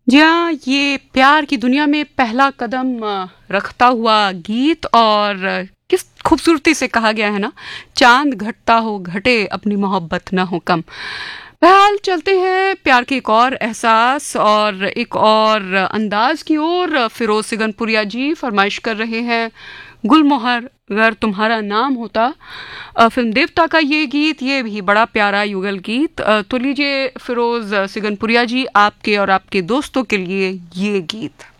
जी हाँ, ये प्यार की दुनिया में पहला कदम रखता हुआ गीत, और किस खूबसूरती से कहा गया है ना, चांद घटता हो घटे अपनी मोहब्बत न हो कम। बहरहाल चलते हैं प्यार के एक और एहसास और एक और अंदाज की ओर। फिरोज सिगनपुरिया जी फरमाइश कर रहे हैं गुलमोहर अगर तुम्हारा नाम होता, फिल्म देवता का ये गीत, ये भी बड़ा प्यारा युगल गीत। तो लीजिए फिरोज सिगनपुरिया जी, आपके और आपके दोस्तों के लिए ये गीत।